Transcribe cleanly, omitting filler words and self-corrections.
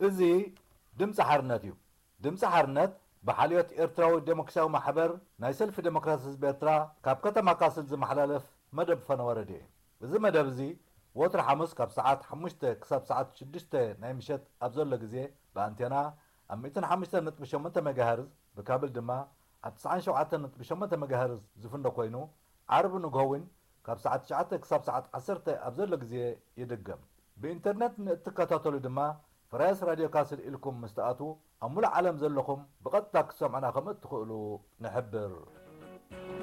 እዚ ድምፂ ሓርነት እዩ ድምፂ ሓርነት ብሓልዮት ኤርትራዊ ዴሞክራሲያዊ ማሕበር ናይ ሰልፊ ዴሞክራሲ ህዝቢ ኤርትራ ካብ ከተማ ካስል ዝመሓላለፍ መደብ ፈነወረደ እዚ መደብ እዚ ወትሪ ሐሙስ ካብ ሰዓት 5 ክሳብ ሰዓት 6 ናይ ምሸት ኣብ ዘሎ ግዜ በኣንቴና ኣብ 105.8 ሜጋሄርዝ ብካብል ድማ ኣብ 97.8 ሜጋሄርዝ ዝፍኖ ኮይኑ ዓርብ ንግሆውን ካብ ሰዓት 9 ክሳብ ሰዓት 10 ኣብ ዘሎ ግዜ ይድገም ብኢንተርኔት እትከታተሉ ድማ ፍራይስ ራድዮ ካስል ኢልኩም ምስተኣቱ ኣብ ሙሉእ ዓለም ዘለኹም ብቐጥታ ክሰምዑና ከም እትኽእሉ ንሕብር